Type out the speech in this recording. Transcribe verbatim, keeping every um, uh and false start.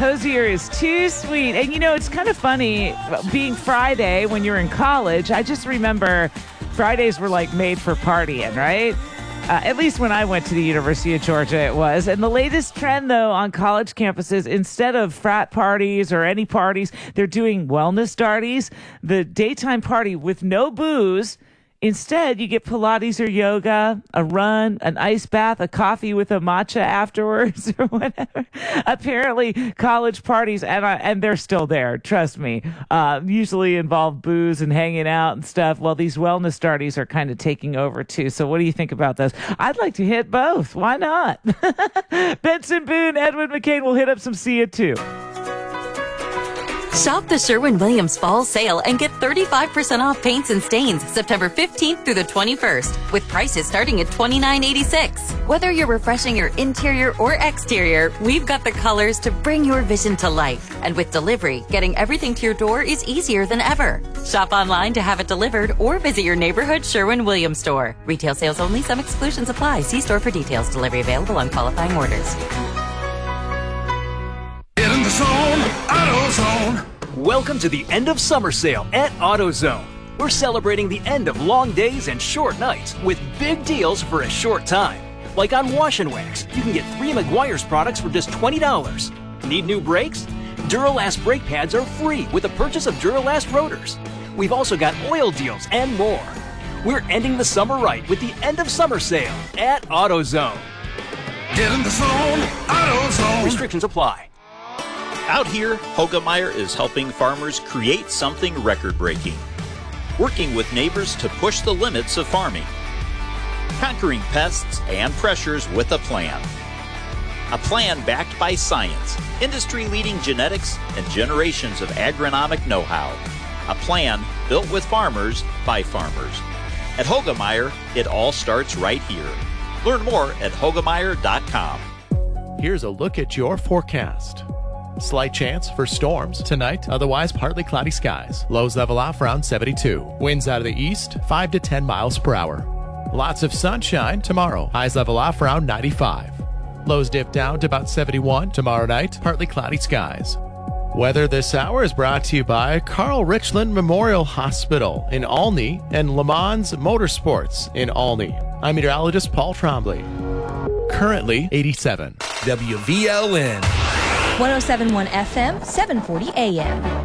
Hosier is too sweet. And, you know, it's kind of funny being Friday when you're in college. I just remember Fridays were like made for partying, right? Uh, at least when I went to the University of Georgia, it was. And the latest trend, though, on college campuses, instead of frat parties or any parties, they're doing wellness darties, the daytime party with no booze. Instead, you get Pilates or yoga, a run, an ice bath, a coffee with a matcha afterwards or whatever. Apparently, college parties, and I, and they're still there, trust me, uh, usually involve booze and hanging out and stuff. Well, these wellness darties are kind of taking over, too. So what do you think about those? I'd like to hit both. Why not? Benson Boone, Edwin McCain will hit up some See It, too. Shop the Sherwin-Williams Fall Sale and get thirty-five percent off paints and stains September fifteenth through the twenty-first, with prices starting at twenty-nine eighty-six. Whether you're refreshing your interior or exterior, we've got the colors to bring your vision to life. And with delivery, getting everything to your door is easier than ever. Shop online to have it delivered or visit your neighborhood Sherwin-Williams store. Retail sales only. Some exclusions apply. See store for details. Delivery available on qualifying orders. Get in the zone, AutoZone. Welcome to the end of summer sale at AutoZone. We're celebrating the end of long days and short nights with big deals for a short time. Like on Wash and Wax, you can get three Meguiar's products for just twenty dollars. Need new brakes? Duralast brake pads are free with the purchase of Duralast rotors. We've also got oil deals and more. We're ending the summer right with the end of summer sale at AutoZone. Get in the zone, AutoZone. Restrictions apply. Out here, Hoegemeyer is helping farmers create something record-breaking. Working with neighbors to push the limits of farming. Conquering pests and pressures with a plan. A plan backed by science, industry-leading genetics, and generations of agronomic know-how. A plan built with farmers by farmers. At Hoegemeyer, it all starts right here. Learn more at Hoegemeyer dot com. Here's a look at your forecast. Slight chance for storms tonight, otherwise partly cloudy skies. Lows level off around seventy-two. Winds out of the east, five to ten miles per hour. Lots of sunshine tomorrow. Highs level off around ninety-five. Lows dip down to about seventy-one. Tomorrow night, partly cloudy skies. Weather this hour is brought to you by Carl Richland Memorial Hospital in Olney and Le Mans Motorsports in Olney. I'm meteorologist Paul Trombley. Currently eighty-seven. W V L N. one oh seven point one F M, seven forty A M.